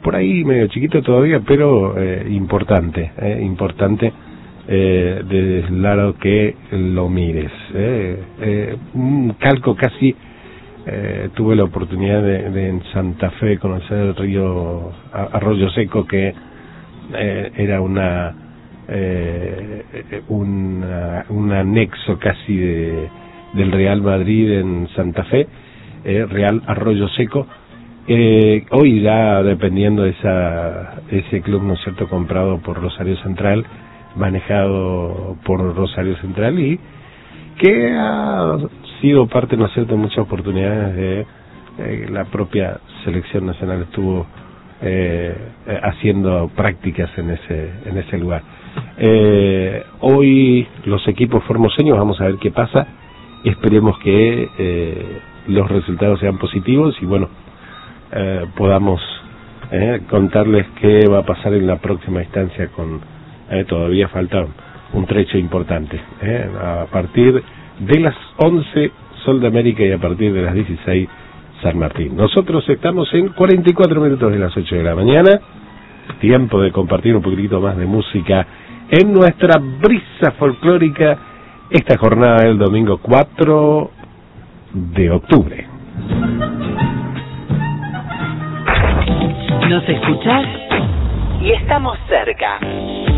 por ahí medio chiquito todavía, pero importante, desde el lado que lo mires. Un calco casi, tuve la oportunidad de en Santa Fe conocer el río Arroyo Seco, que era un anexo casi del Real Madrid en Santa Fe, Real Arroyo Seco. Hoy ya dependiendo de ese club, ¿no es cierto?, comprado por Rosario Central, manejado por Rosario Central, y que ha sido parte, ¿no es cierto?, de muchas oportunidades de la propia selección nacional estuvo haciendo prácticas en ese lugar. Hoy los equipos formoseños, vamos a ver qué pasa, esperemos que los resultados sean positivos y bueno, podamos contarles qué va a pasar en la próxima instancia. Todavía falta un trecho importante, a partir de las 11 Sol de América y a partir de las 16 San Martín. Nosotros estamos en 44 minutos de las 8 de la mañana, tiempo de compartir un poquitito más de música en nuestra brisa folclórica esta jornada del domingo 4 de octubre. Nos escuchás y estamos cerca.